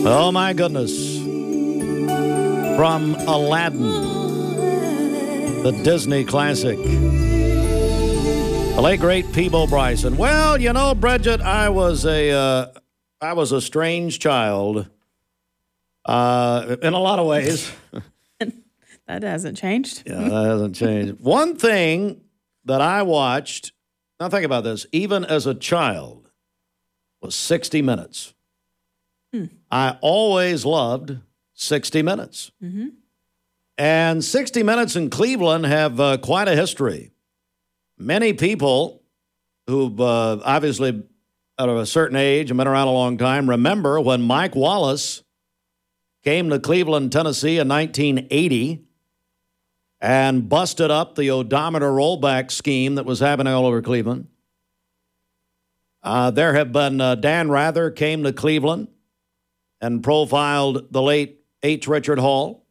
Oh, my goodness. From Aladdin, the Disney classic. The late, great Peabo Bryson. Well, you know, Bridget, I was a strange child in a lot of ways. That hasn't changed. Yeah, that hasn't changed. One thing that I watched, now think about this, even as a child, was 60 Minutes. I always loved 60 Minutes. Mm-hmm. And 60 Minutes in Cleveland have quite a history. Many people who've obviously out of a certain age and been around a long time remember when Mike Wallace came to Cleveland, Tennessee in 1980 and busted up the odometer rollback scheme that was happening all over Cleveland. There have been Dan Rather came to Cleveland and profiled the late H. Richard Hall.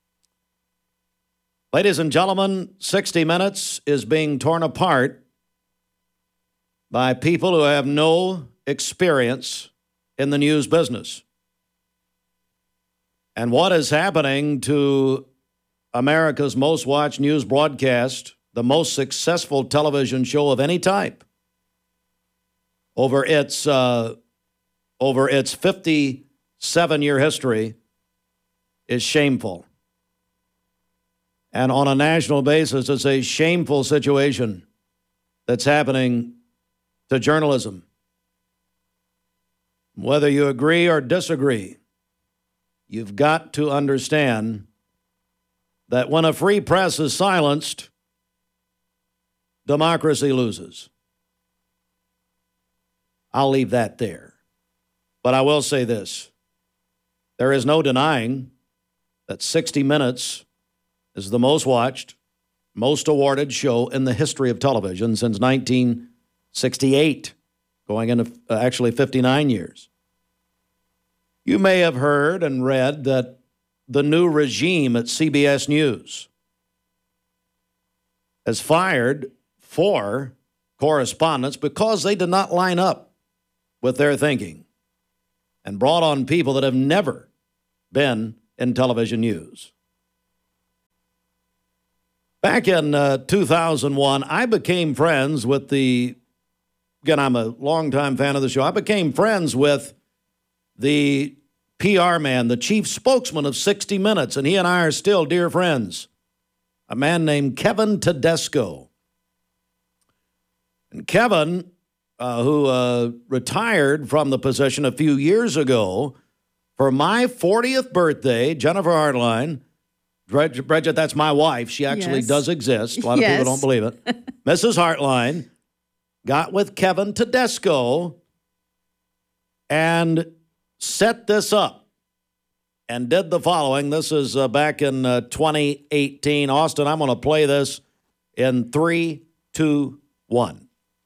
Ladies and gentlemen, 60 Minutes is being torn apart by people who have no experience in the news business. And what is happening to America's most watched news broadcast, the most successful television show of any type, over its 57-year history, is shameful. And on a national basis, it's a shameful situation that's happening to journalism. Whether you agree or disagree, you've got to understand that when a free press is silenced, democracy loses. I'll leave that there. But I will say this. There is no denying that 60 Minutes is the most watched, most awarded show in the history of television since 1968, going into actually 59 years. You may have heard and read that the new regime at CBS News has fired 4 correspondents because they did not line up with their thinking and brought on people that have never been in television news. Back in 2001, I became friends with again, I'm a longtime fan of the show. I became friends with the PR man, the chief spokesman of 60 Minutes, and he and I are still dear friends, a man named Kevin Tedesco. And Kevin, who retired from the position a few years ago, for my 40th birthday, Jennifer Hartline, Bridget, that's my wife. She actually does exist. A lot of people don't believe it. Mrs. Hartline got with Kevin Tedesco and set this up and did the following. This is back in 2018. Austin, I'm going to play this in 3, 2, 1.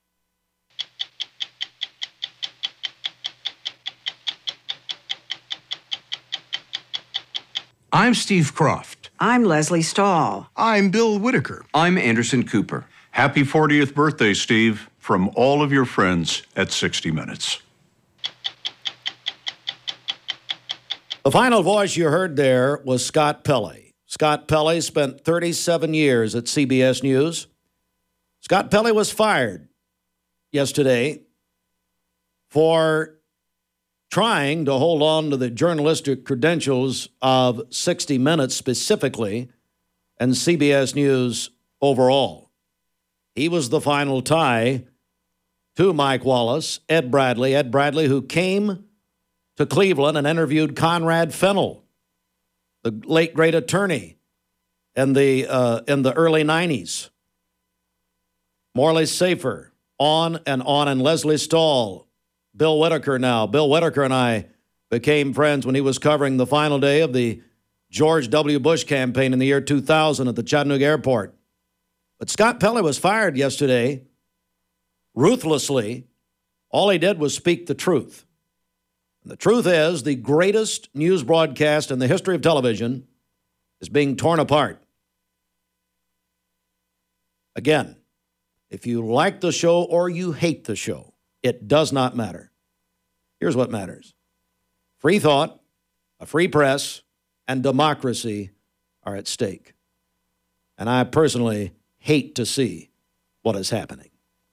I'm Steve Croft. I'm Leslie Stahl. I'm Bill Whitaker. I'm Anderson Cooper. Happy 40th birthday, Steve, from all of your friends at 60 Minutes. The final voice you heard there was Scott Pelley. Scott Pelley spent 37 years at CBS News. Scott Pelley was fired yesterday for trying to hold on to the journalistic credentials of 60 Minutes specifically and CBS News overall. He was the final tie to Mike Wallace, Ed Bradley, who came to Cleveland and interviewed Conrad Fennell, the late great attorney in the early 90s. Morley Safer, on, and Leslie Stahl. Bill Whitaker now. Bill Whitaker and I became friends when he was covering the final day of the George W. Bush campaign in the year 2000 at the Chattanooga airport. But Scott Pelley was fired yesterday, ruthlessly. All he did was speak the truth. And the truth is, the greatest news broadcast in the history of television is being torn apart. Again, if you like the show or you hate the show, it does not matter. Here's what matters. Free thought, a free press, and democracy are at stake. And I personally hate to see what is happening.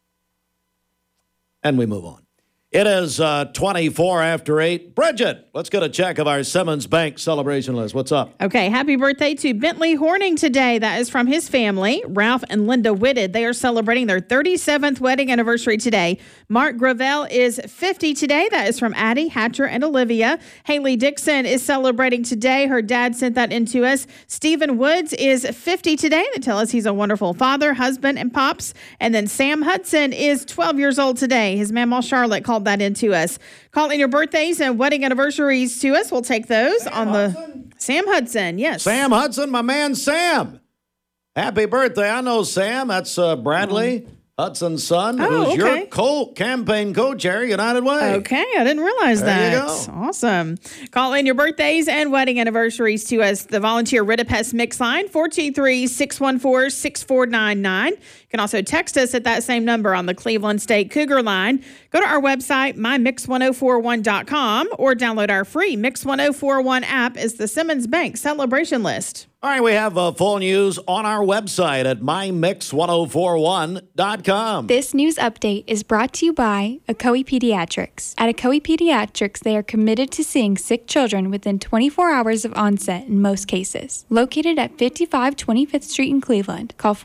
And we move on. It is 24 after 8. Bridget, let's get a check of our Simmons Bank celebration list. What's up? Okay, happy birthday to Bentley Horning today. That is from his family, Ralph and Linda Whitted. They are celebrating their 37th wedding anniversary today. Mark Gravel is 50 today. That is from Addie, Hatcher, and Olivia. Haley Dixon is celebrating today. Her dad sent that in to us. Stephen Woods is 50 today. They tell us he's a wonderful father, husband, and pops. And then Sam Hudson is 12 years old today. His mama Charlotte called that in to us. Call in your birthdays and wedding anniversaries to us. We'll take those Sam Hudson, yes. Sam Hudson, my man Sam. Happy birthday. I know Sam. That's Bradley Hudson's son, who's your campaign co-chair, United Way. Okay, I didn't realize There that. you go. Awesome. Call in your birthdays and wedding anniversaries to us. The volunteer Ritapest Mix line, 423-614-6499. You can also text us at that same number on the Cleveland State Cougar line. Go to our website, mymix1041.com, or download our free Mix 1041 app as the Simmons Bank celebration list. All right, we have full news on our website at mymix1041.com. This news update is brought to you by Ocoee Pediatrics. At Ocoee Pediatrics, they are committed to seeing sick children within 24 hours of onset in most cases. Located at 55 25th Street in Cleveland. Call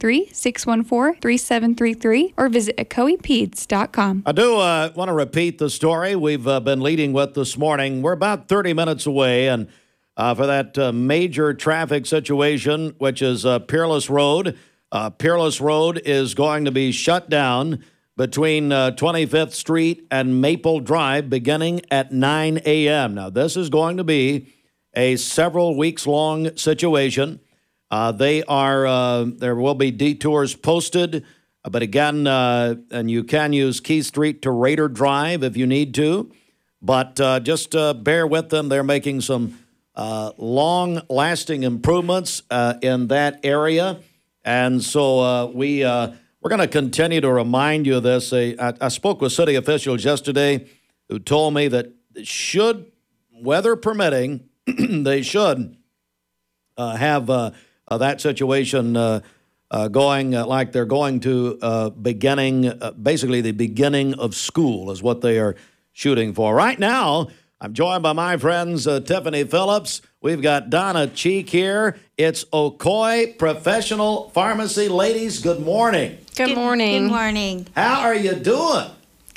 423-614-3733 or visit ocoeepeds.com. I do want to repeat the story we've been leading with this morning. We're about 30 minutes away, and for that major traffic situation, which is Peerless Road. Peerless Road is going to be shut down between 25th Street and Maple Drive beginning at 9 a.m. Now, this is going to be a several weeks-long situation. There will be detours posted, but again, and you can use Key Street to Raider Drive if you need to. But just bear with them. They're making some long-lasting improvements in that area. And so we're going to continue to remind you of this. I spoke with city officials yesterday who told me that should, weather permitting, they should have that situation going like they're going to basically the beginning of school is what they are shooting for. Right now, I'm joined by my friends Tiffany Phillips. We've got Donna Cheek here. It's Ocoee Professional Pharmacy. Ladies, good morning. Good morning. Good morning. How are you doing?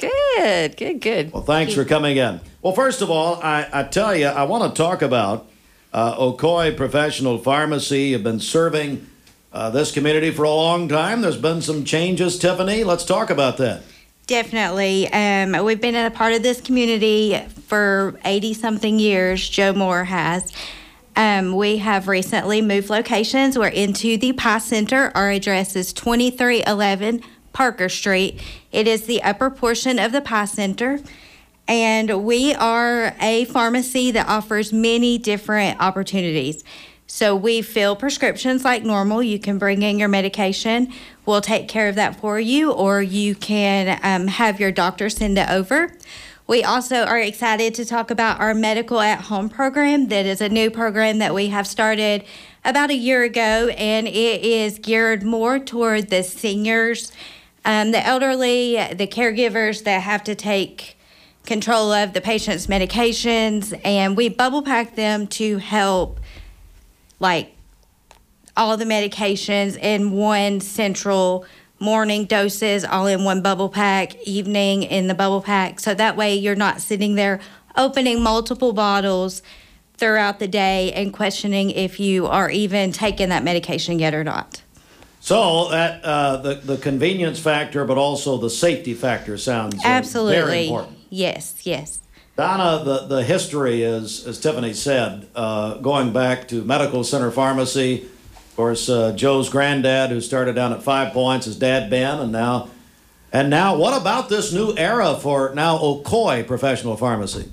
Good. Well, thanks for coming in. Well, first of all, I tell you, I want to talk about Ocoee Professional Pharmacy. You've been serving this community for a long time. There's been some changes, Tiffany. Let's talk about that. Definitely. We've been a part of this community for 80-something years. Joe Moore has. We have recently moved locations. We're into the Pie Center. Our address is 2311 Parker Street. It is the upper portion of the Pie Center. And we are a pharmacy that offers many different opportunities. So we fill prescriptions like normal. You can bring in your medication. We'll take care of that for you, or you can have your doctor send it over. We also are excited to talk about our medical at home program. That is a new program that we have started about a year ago, and it is geared more toward the seniors, the elderly, the caregivers that have to take control of the patient's medications, and we bubble pack them to help like all the medications in one central morning doses, all in one bubble pack, evening in the bubble pack. So that way you're not sitting there opening multiple bottles throughout the day and questioning if you are even taking that medication yet or not. So that the convenience factor, but also the safety factor sounds Absolutely. Very important. Yes. Donna, the history is, as Tiffany said, going back to Medical Center Pharmacy. Of course, Joe's granddad, who started down at 5 Points, his dad Ben, and now, what about this new era for now Ocoee Professional Pharmacy?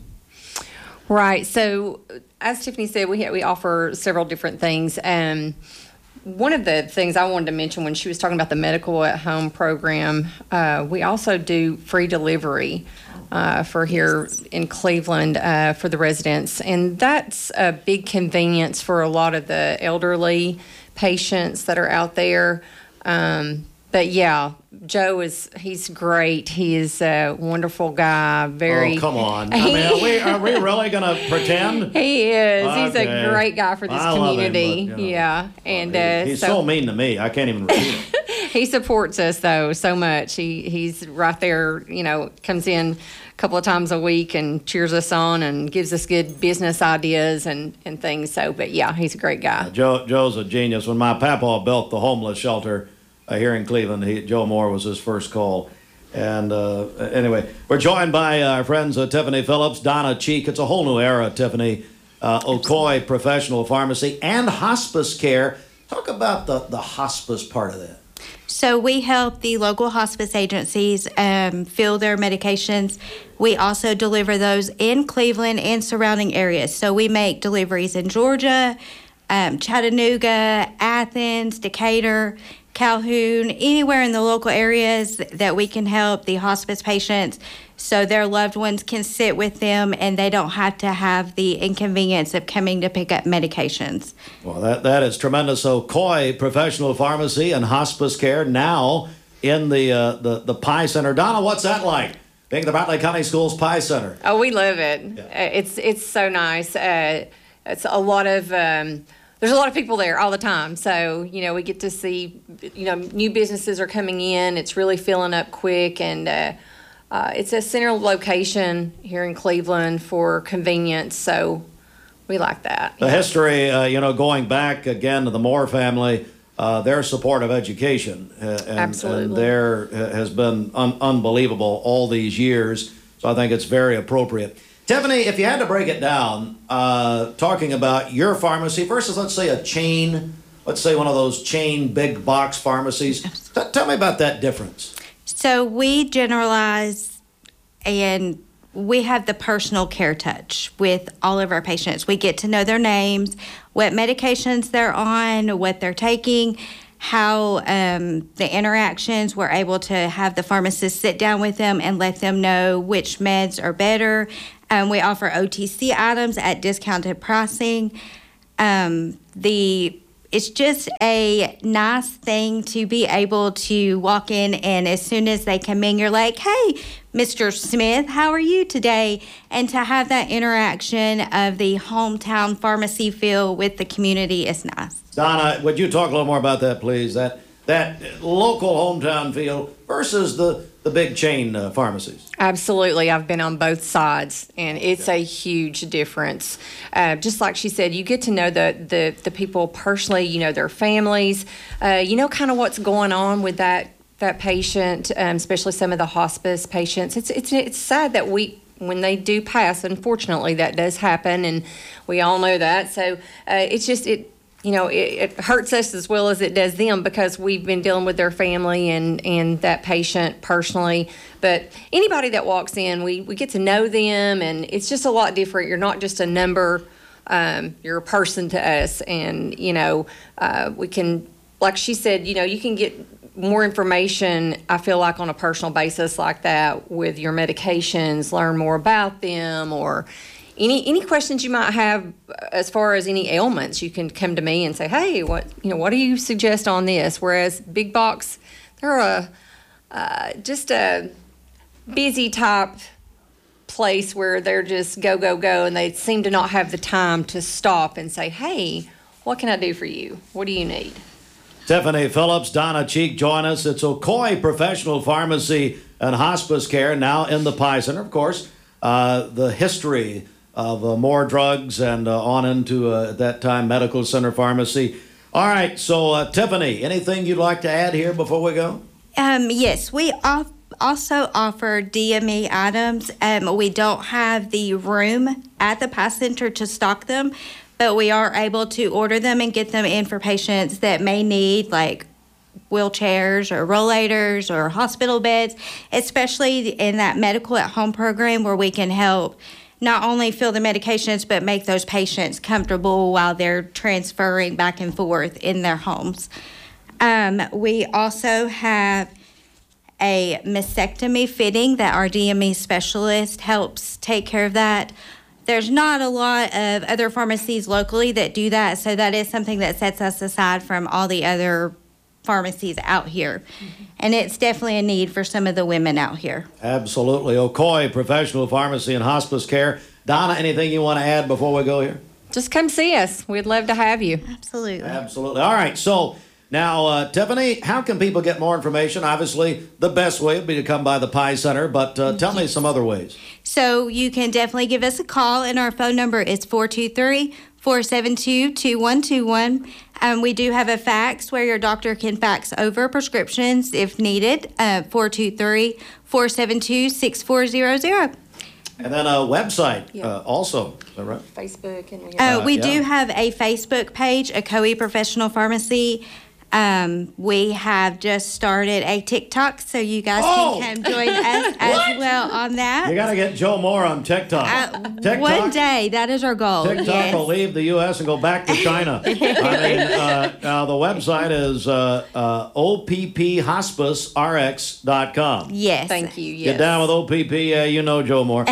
Right. So, as Tiffany said, we offer several different things. one of the things I wanted to mention when she was talking about the medical at home program, we also do free delivery for here in Cleveland for the residents. And that's a big convenience for a lot of the elderly patients that are out there. But yeah, Joe he's great. He is a wonderful guy. Oh, come on. I mean, are we really going to pretend? He is. Okay. He's a great guy for this community. Love him, but, yeah. And he's so mean to me. I can't even repeat it. He supports us, though, so much. He's right there, comes in a couple of times a week and cheers us on and gives us good business ideas and things. So, but yeah, he's a great guy. Joe's a genius. When my papa built the homeless shelter here in Cleveland, Joe Moore was his first call. And anyway, we're joined by our friends Tiffany Phillips, Donna Cheek. It's a whole new era, Tiffany. Ocoee Professional Pharmacy and hospice care. Talk about the hospice part of that. So we help the local hospice agencies fill their medications. We also deliver those in Cleveland and surrounding areas. So we make deliveries in Georgia, Chattanooga, Athens, Decatur, Calhoun, anywhere in the local areas that we can help the hospice patients so their loved ones can sit with them and they don't have to have the inconvenience of coming to pick up medications. Well, that is tremendous. Ocoee Professional Pharmacy and Hospice Care now in the Pie Center. Donna, what's that like, being the Bradley County Schools Pie Center? Oh, we love it. Yeah. It's so nice. It's a lot of... there's a lot of people there all the time. So, we get to see, new businesses are coming in. It's really filling up quick. And it's a center location here in Cleveland for convenience. So we like that. The history, going back again to the Moore family, their support of education. Absolutely. And there has been unbelievable all these years. So I think it's very appropriate. Tiffany, if you had to break it down, talking about your pharmacy versus, let's say, a chain, let's say one of those chain big box pharmacies, tell me about that difference. So we generalize and we have the personal care touch with all of our patients. We get to know their names, what medications they're on, what they're taking, how the interactions, we're able to have the pharmacist sit down with them and let them know which meds are better. We offer OTC items at discounted pricing. It's just a nice thing to be able to walk in and as soon as they come in, you're like, hey, Mr. Smith, how are you today? And to have that interaction of the hometown pharmacy feel with the community is nice. Donna, would you talk a little more about that, please? That local hometown feel versus the big chain pharmacies. Absolutely. I've been on both sides, and it's a huge difference. Just like she said, you get to know the people personally, their families, kind of what's going on with that patient, especially some of the hospice patients. It's sad that when they do pass, unfortunately, that does happen, and we all know that. So it hurts us as well as it does them because we've been dealing with their family and that patient personally. But anybody that walks in, we get to know them, and it's just a lot different. You're not just a number. You're a person to us. And, we can, like she said, you can get more information, I feel like, on a personal basis like that with your medications, learn more about them, or any questions you might have as far as any ailments. You can come to me and say, hey, what do you suggest on this? Whereas big box, they're just a busy type place where they're just go, and they seem to not have the time to stop and say, hey, what can I do for you? What do you need? Tiffany Phillips, Donna Cheek join us. It's Ocoee Professional Pharmacy and Hospice Care now in the Pie Center. Of course, the history of Moore Drugs and on into, at that time, Medical Center Pharmacy. All right, so Tiffany, anything you'd like to add here before we go? Yes, we also offer DME items. We don't have the room at the Pie Center to stock them, but we are able to order them and get them in for patients that may need, like, wheelchairs or rollators or hospital beds, especially in that medical at home program where we can help not only fill the medications, but make those patients comfortable while they're transferring back and forth in their homes. We also have a mastectomy fitting that our DME specialist helps take care of that. There's not a lot of other pharmacies locally that do that, so that is something that sets us aside from all the other pharmacies out here. And it's definitely a need for some of the women out here. Absolutely. Ocoee Professional Pharmacy and Hospice Care. Donna, anything you want to add before we go here? Just come see us. We'd love to have you. Absolutely. Absolutely. All right. So now, Tiffany, how can people get more information? Obviously, the best way would be to come by the Pie Center, but tell me some other ways. So you can definitely give us a call, and our phone number is 423-472-2121. We do have a fax where your doctor can fax over prescriptions if needed, 423-472-6400. And then a website also, is that right? Facebook. And we do have a Facebook page, Ocoee Professional Pharmacy. We have just started a TikTok, so you guys can come join us as well on that. You got to get Joe Moore on TikTok. TikTok. One day, that is our goal. TikTok will leave the U.S. and go back to China. I mean, the website is opphospicerx.com. Yes. Thank you. Yes. Get down with OPP, you know Joe Moore.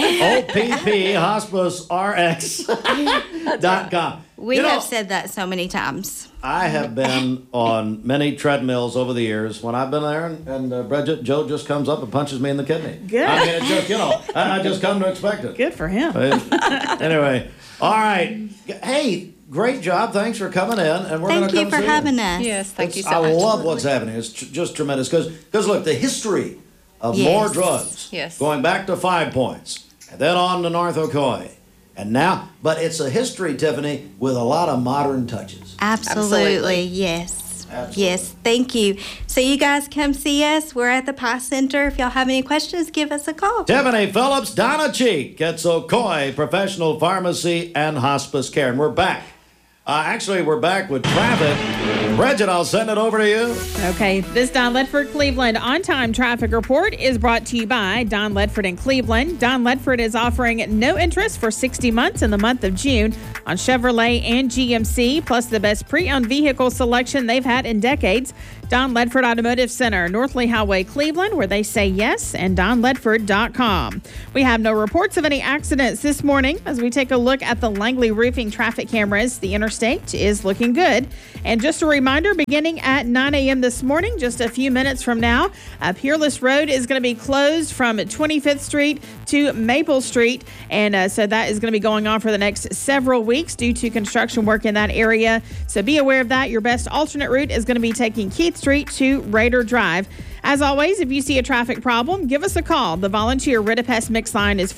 opphospicerx.com. We have said that so many times. I have been on many treadmills over the years. When I've been there, and Bridget, Joe just comes up and punches me in the kidney. Good. I mean, it's just, I just come to expect it. Good for him. Anyway, all right. Hey, great job. Thanks for coming in. And we're going to come see you. Thank you for having us. Yes, thank you so much. I love what's happening. It's just tremendous. Because look, the history of more drugs, going back to 5 Points, and then on to North Ocoee. And now, but it's a history, Tiffany, with a lot of modern touches. Absolutely. Yes. Absolutely. Yes, thank you. So you guys come see us. We're at the Pie Center. If y'all have any questions, give us a call. Tiffany Phillips, Donna Cheek, it's Ocoee Professional Pharmacy and Hospice Care. And we're back. Actually, we're back with traffic. Bridget, I'll send it over to you. Okay, this Don Ledford Cleveland on-time traffic report is brought to you by Don Ledford in Cleveland. Don Ledford is offering no interest for 60 months in the month of June on Chevrolet and GMC, plus the best pre-owned vehicle selection they've had in decades. Don Ledford Automotive Center, North Lee Highway, Cleveland, where they say yes, and donledford.com. We have no reports of any accidents this morning as we take a look at the Langley Roofing traffic cameras. The interstate is looking good. And just a reminder, beginning at 9 a.m. this morning, just a few minutes from now, Peerless Road is going to be closed from 25th Street to Maple Street. And so that is going to be going on for the next several weeks due to construction work in that area. So be aware of that. Your best alternate route is going to be taking Keith Street to Raider Drive. As always, if you see a traffic problem, give us a call. The volunteer Ritapest Mix line is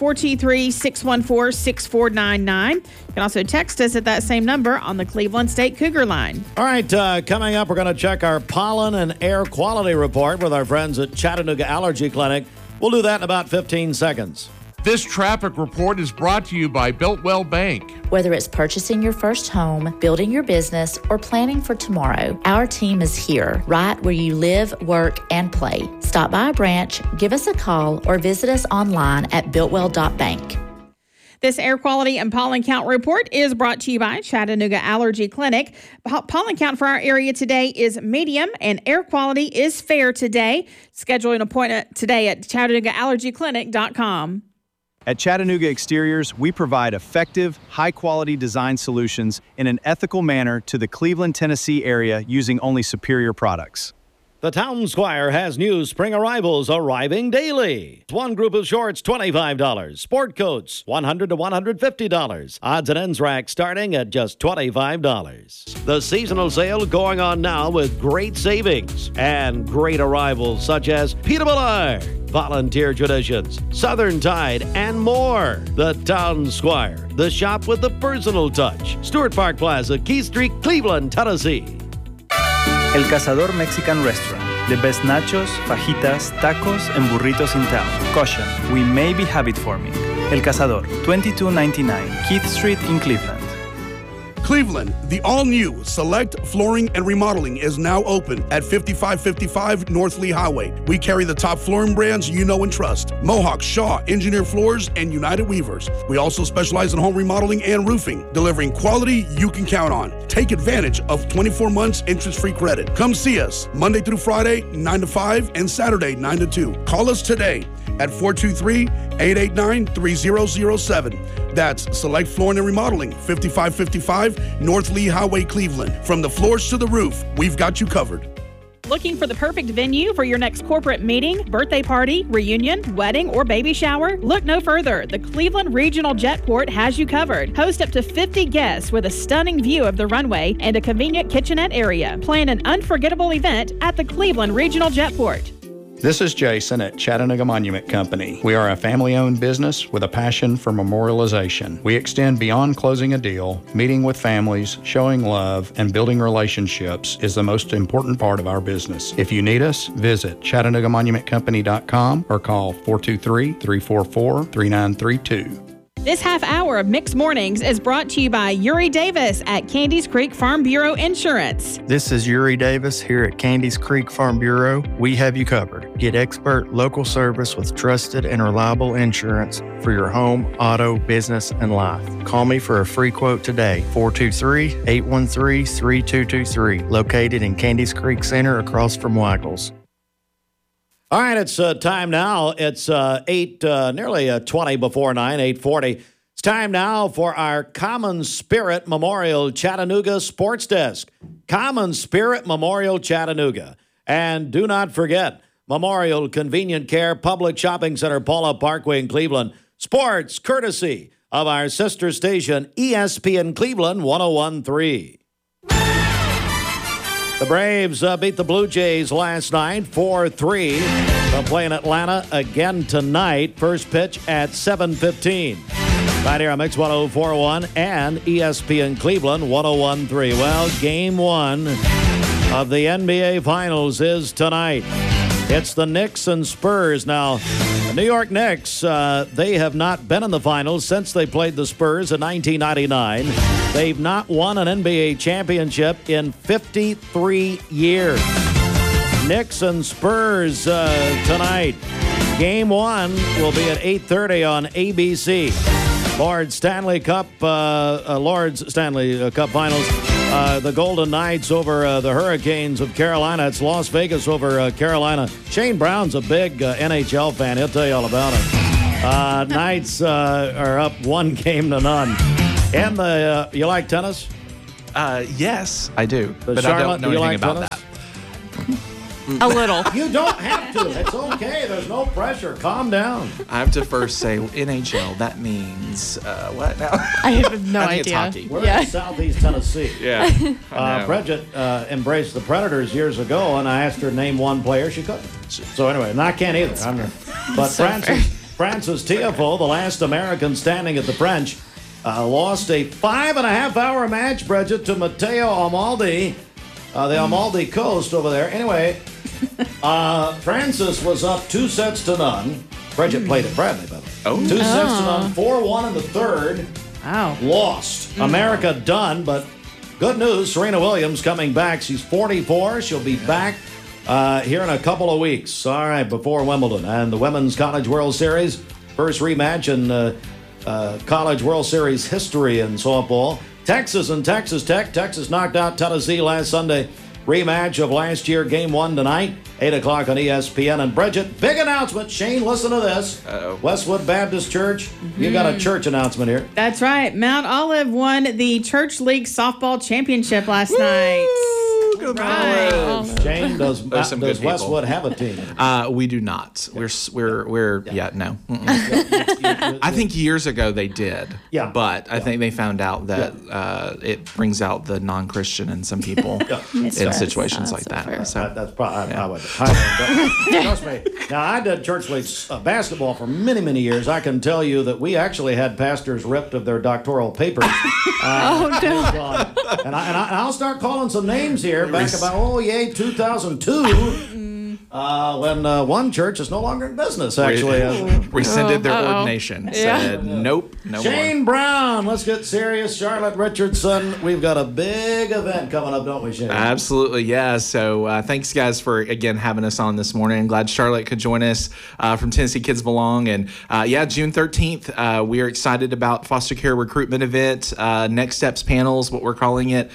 423-614-6499. You can also text us at that same number on the Cleveland State Cougar line. All right, coming up, we're going to check our pollen and air quality report with our friends at Chattanooga Allergy Clinic. We'll do that in about 15 seconds. This traffic report is brought to you by Builtwell Bank. Whether it's purchasing your first home, building your business, or planning for tomorrow, our team is here, right where you live, work, and play. Stop by a branch, give us a call, or visit us online at builtwell.bank. This air quality and pollen count report is brought to you by Chattanooga Allergy Clinic. Pollen count for our area today is medium and air quality is fair today. Schedule an appointment today at ChattanoogaAllergyClinic.com. At Chattanooga Exteriors, we provide effective, high-quality design solutions in an ethical manner to the Cleveland, Tennessee area using only superior products. The Town Squire has new spring arrivals arriving daily. One group of shorts, $25. Sport coats, $100 to $150. Odds and ends rack starting at just $25. The seasonal sale going on now with great savings and great arrivals such as Peterborough Iron, Volunteer Traditions, Southern Tide, and more. The Town Squire, the shop with the personal touch. Stewart Park Plaza, Keith Street, Cleveland, Tennessee. El Cazador Mexican Restaurant. The best nachos, fajitas, tacos, and burritos in town. Caution, we may be habit forming. El Cazador, 2299 Keith Street in Cleveland. Cleveland, the all-new Select Flooring and Remodeling is now open at 5555 North Lee Highway. We carry the top flooring brands you know and trust: Mohawk, Shaw, Engineer Floors, and United Weavers. We also specialize in home remodeling and roofing, delivering quality you can count on. Take advantage of 24 months interest-free credit. Come see us Monday through Friday, 9 to 5, and Saturday, 9 to 2. Call us today at 423-889-3007. That's Select Flooring and Remodeling, 5555 North Lee Highway, Cleveland. From the floors to the roof, we've got you covered. Looking for the perfect venue for your next corporate meeting, birthday party, reunion, wedding, or baby shower? Look no further. The Cleveland Regional Jetport has you covered. Host up to 50 guests with a stunning view of the runway and a convenient kitchenette area. Plan an unforgettable event at the Cleveland Regional Jetport. This is Jason at Chattanooga Monument Company. We are a family-owned business with a passion for memorialization. We extend beyond closing a deal. Meeting with families, showing love, and building relationships is the most important part of our business. If you need us, visit ChattanoogaMonumentCompany.com or call 423-344-3932. This half hour of Mixed Mornings is brought to you by Uri Davis at Candies Creek Farm Bureau Insurance. This is Uri Davis here at Candies Creek Farm Bureau. We have you covered. Get expert local service with trusted and reliable insurance for your home, auto, business, and life. Call me for a free quote today, 423-813-3223, located in Candies Creek Center across from Waggles. All right, it's time now. It's nearly 20 before 9, 8:40. It's time now for our Common Spirit Memorial Chattanooga Sports Desk. Common Spirit Memorial Chattanooga. And do not forget, Memorial Convenient Care Public Shopping Center, Paula Parkway in Cleveland. Sports courtesy of our sister station, ESPN Cleveland 101.3. The Braves beat the Blue Jays last night 4-3. They'll play in Atlanta again tonight. First pitch at 7:15. Right here on Mix 104.1 and ESPN Cleveland 101.3. Well, game one of the NBA Finals is tonight. It's the Knicks and Spurs. Now, the New York Knicks, they have not been in the finals since they played the Spurs in 1999. They've not won an NBA championship in 53 years. Knicks and Spurs tonight. Game one will be at 8:30 on ABC. Lord's Stanley Cup Finals. The Golden Knights over the Hurricanes of Carolina. It's Las Vegas over Carolina. Shane Brown's a big NHL fan. He'll tell you all about it. Knights are up 1-0. And you like tennis? Yes, I do. But Charlotte, I don't know anything about tennis? that. A little. You don't have to. It's okay. There's no pressure. Calm down. I have to first say NHL. That means what now? I have no I think idea. It's hockey. We're in Southeast Tennessee. Yeah. Bridget embraced the Predators years ago, and I asked her to name one player. She couldn't. So anyway, and I can't either. But Francis Tiafoe, the last American standing at the French, lost a 5.5-hour match, Bridget, to Matteo Amaldi, the Amaldi Coast over there. Anyway, Francis was up 2-0. Bridget played at Bradley, by the way. 2-0, 4-1 in the third. Wow. Lost. America done, but good news, Serena Williams coming back. She's 44. She'll be back here in a couple of weeks. All right, before Wimbledon. And the Women's College World Series, first rematch in College World Series history in softball. Texas and Texas Tech. Texas knocked out Tennessee last Sunday. Rematch of last year, game one tonight, 8 o'clock on ESPN. And Bridget, big announcement. Shane, listen to this. Westwood Baptist Church, you got a church announcement here. That's right. Mount Olive won the Church League softball championship last night. Good Right. Shane, does Westwood have a team? We do not. No. I think years ago they did. Yeah. But I think they found out that it brings out the non-Christian in some people in situations like that. So that's probably I would. Trust me. Now I did church league basketball for many, many years. I can tell you that we actually had pastors ripped of their doctoral papers. And I'll start calling some names here. Back about 2002. when one church is no longer in business, actually. Rescinded their ordination. Said, nope, no Shane more. Brown, let's get serious. Charlotte Richardson, we've got a big event coming up, don't we, Shane? Absolutely, yeah. So thanks, guys, for, again, having us on this morning. I'm glad Charlotte could join us from Tennessee Kids Belong. And, June 13th, we are excited about foster care recruitment event, Next Steps panels, what we're calling it,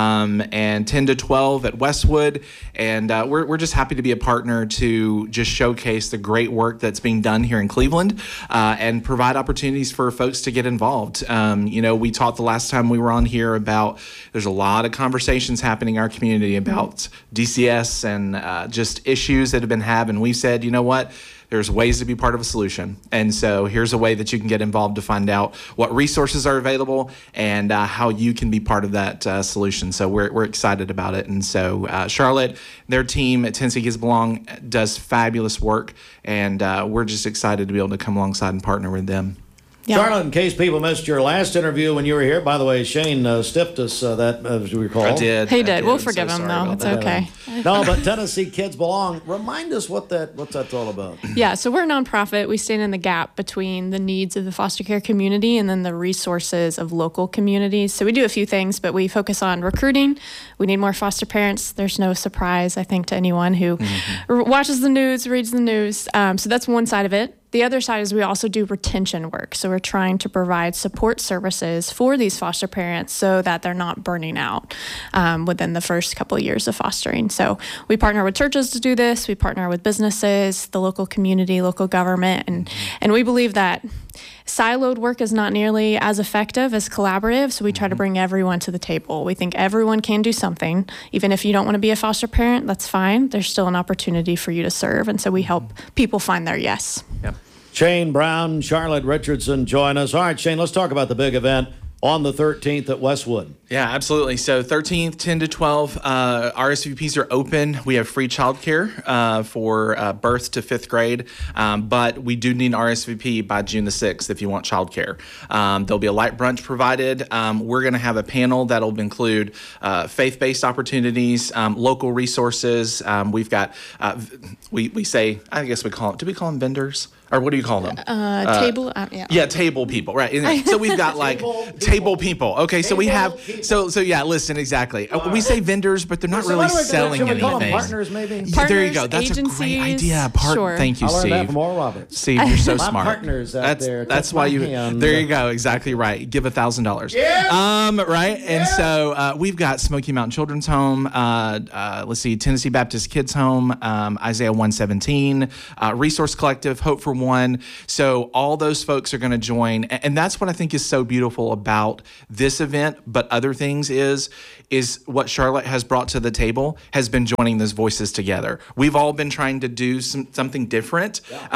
and 10 to 12 at Westwood. And we're just happy to be a partner to just showcase the great work that's being done here in Cleveland and provide opportunities for folks to get involved. We talked the last time we were on here about there's a lot of conversations happening in our community about DCS and just issues that have been had. And we said, you know what? There's ways to be part of a solution. And so here's a way that you can get involved to find out what resources are available and how you can be part of that solution. So we're excited about it. And so Charlotte, their team at Tennessee Kids Belong does fabulous work. And we're just excited to be able to come alongside and partner with them. Yeah. Charlotte, in case people missed your last interview when you were here, by the way, Shane stiffed us that, as you recall. I did. He did. We'll forgive him, though. It's okay. No, but Tennessee Kids Belong. Remind us what's that all about. Yeah, so we're a nonprofit. We stand in the gap between the needs of the foster care community and then the resources of local communities. So we do a few things, but we focus on recruiting. We need more foster parents. There's no surprise, I think, to anyone who watches the news, reads the news. So that's one side of it. The other side is we also do retention work. So we're trying to provide support services for these foster parents so that they're not burning out within the first couple of years of fostering. So we partner with churches to do this. We partner with businesses, the local community, local government. And we believe that siloed work is not nearly as effective as collaborative. So we try to bring everyone to the table. We think everyone can do something. Even if you don't want to be a foster parent, that's fine. There's still an opportunity for you to serve. And so we help people find their yes. Yep. Shane Brown, Charlotte Richardson join us. All right, Shane, let's talk about the big event on the 13th at Westwood. Yeah, absolutely. So 13th, 10 to 12, RSVPs are open. We have free childcare for birth to 5th grade, but we do need an RSVP by June the 6th if you want childcare. There'll be a light brunch provided. We're going to have a panel that'll include faith-based opportunities, local resources. We've got, we say, I guess we call them, do we call them vendors? Or what do you call them? Table, yeah. Yeah, table people, right. So we've got like table people. Okay, so we have, so yeah, listen, exactly. We say vendors, but they're not really selling anything. Call them partners, maybe? Partners, there you go. That's a great idea. Sure. Thank you, I learned Steve. that from Oral Roberts. Steve, you're so my smart. Partners out there. That's why you, there you go, exactly right. Give $1,000. Yeah. Right, and so we've got Smoky Mountain Children's Home, let's see, Tennessee Baptist Kids Home, Isaiah 117, Resource Collective, Hope for One. So all those folks are going to join. And that's what I think is so beautiful about this event, but other things is what Charlotte has brought to the table has been joining those voices together. We've all been trying to do something different,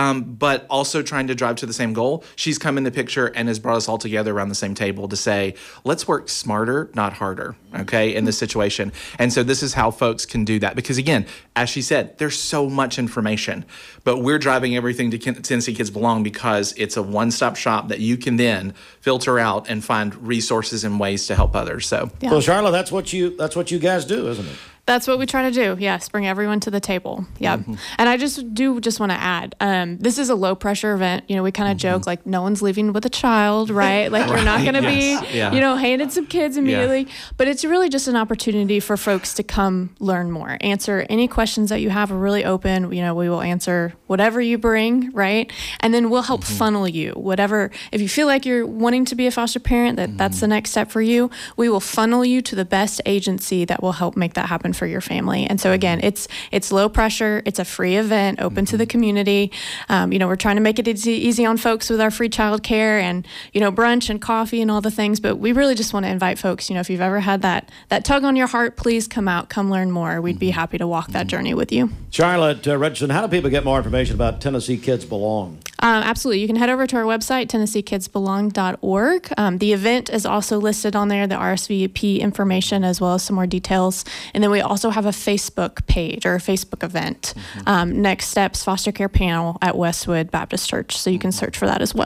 but also trying to drive to the same goal. She's come in the picture and has brought us all together around the same table to say, let's work smarter, not harder, okay, in this situation. And so this is how folks can do that. Because again, as she said, there's so much information, but we're driving everything to Tennessee Kids Belong because it's a one-stop shop that you can then filter out and find resources and ways to help others. So, Well, Charlotte, that's what you guys do, isn't it? That's what we try to do. Yes, bring everyone to the table. Yep. And I just want to add, this is a low pressure event. You know, we kind of joke like no one's leaving with a child, right? Like you're not going to be, handed some kids immediately. Yeah. But it's really just an opportunity for folks to come learn more, answer any questions that you have. Are really open. You know, we will answer whatever you bring, right? And then we'll help funnel you. Whatever, if you feel like you're wanting to be a foster parent, that's the next step for you. We will funnel you to the best agency that will help make that happen for your family. And so again, it's low pressure. It's a free event open to the community. We're trying to make it easy on folks with our free childcare and, brunch and coffee and all the things. But we really just want to invite folks, if you've ever had that tug on your heart, please come out, come learn more. We'd be happy to walk that journey with you. Charlotte Richardson, how do people get more information about Tennessee Kids Belong? Absolutely. You can head over to our website, TennesseeKidsBelong.org. The event is also listed on there, the RSVP information, as well as some more details. And then we also have a Facebook page or a Facebook event, Next Steps Foster Care Panel at Westwood Baptist Church. So you can search for that as well.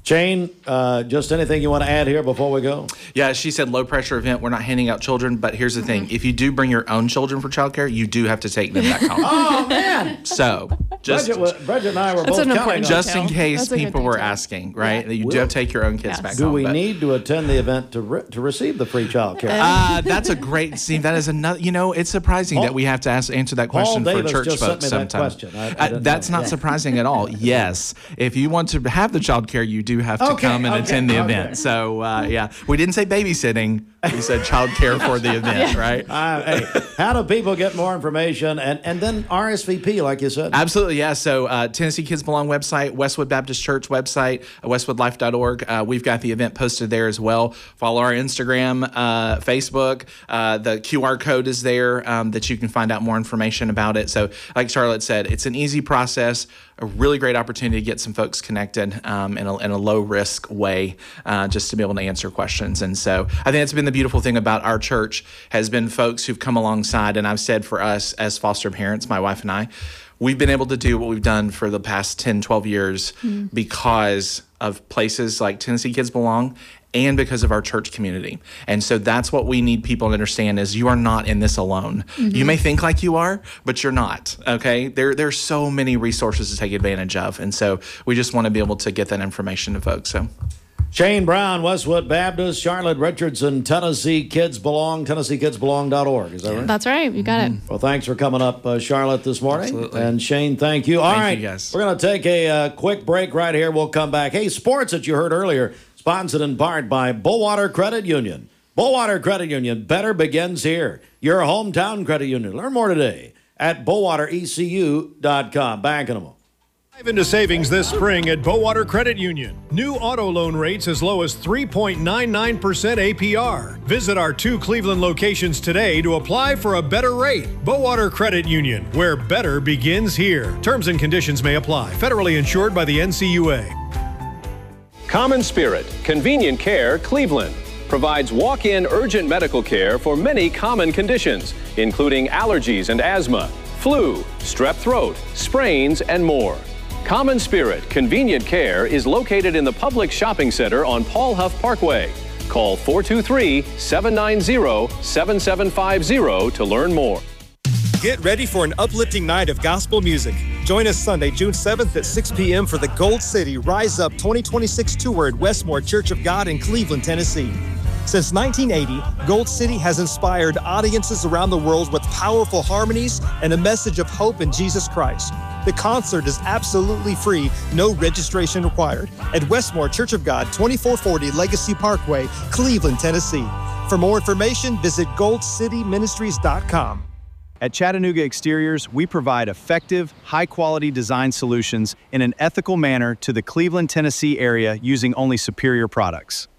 Shane, just anything you want to add here before we go? Yeah, she said low pressure event. We're not handing out children, but here's the thing. If you do bring your own children for childcare, you do have to take them back home. Oh, man. So just Bridget and I were both counting just on in case people were asking, right? That you do have to take your own kids back home. Do we need to attend the event to receive the free childcare? That's a great scene. That is another, it's surprising that we have to answer that question for church folks sometimes. That's not surprising at all. Yes. If you want to have the childcare, you do have to come and attend the event. So, we didn't say babysitting. We said childcare for the event, right? Hey, how do people get more information and then RSVP, like you said? Absolutely, yeah. So Tennessee Kids Belong website, Westwood Baptist Church website, westwoodlife.org. We've got the event posted there as well. Follow our Instagram, Facebook. The QR code is there that you can find out more information about it. So like Charlotte said, it's an easy process, a really great opportunity to get some folks connected in a low-risk way just to be able to answer questions. And so I think that's been the beautiful thing about our church has been folks who've come alongside, and I've said for us as foster parents, my wife and I, we've been able to do what we've done for the past 10, 12 years because of places like Tennessee Kids Belong and because of our church community. And so that's what we need people to understand is you are not in this alone. You may think like you are, but you're not, okay? There's so many resources to take advantage of. And so we just want to be able to get that information to folks. So. Shane Brown, Westwood Baptist, Charlotte Richardson, Tennessee Kids Belong, TennesseeKidsBelong.org. Is that right? That's right. You got it. Well, thanks for coming up, Charlotte, this morning. Absolutely. And Shane, thank you. All right, Thank you, guys. We're going to take a quick break right here. We'll come back. Hey, sports that you heard earlier, sponsored in part by Bowater Credit Union. Bowater Credit Union, better begins here. Your hometown credit union. Learn more today at BowaterECU.com. Back in a moment. Dive into savings this spring at Bowater Credit Union. New auto loan rates as low as 3.99% APR. Visit our 2 Cleveland locations today to apply for a better rate. Bowater Credit Union, where better begins here. Terms and conditions may apply. Federally insured by the NCUA. Common Spirit, Convenient Care, Cleveland. Provides walk-in urgent medical care for many common conditions, including allergies and asthma, flu, strep throat, sprains, and more. Common Spirit Convenient Care is located in the Public Shopping Center on Paul Huff Parkway. Call 423-790-7750 to learn more. Get ready for an uplifting night of gospel music. Join us Sunday, June 7th at 6 p.m. for the Gold City Rise Up 2026 tour at Westmore Church of God in Cleveland, Tennessee. Since 1980, Gold City has inspired audiences around the world with powerful harmonies and a message of hope in Jesus Christ. The concert is absolutely free, no registration required, at Westmore Church of God, 2440 Legacy Parkway, Cleveland, Tennessee. For more information, visit goldcityministries.com. At Chattanooga Exteriors, we provide effective, high-quality design solutions in an ethical manner to the Cleveland, Tennessee area using only superior products.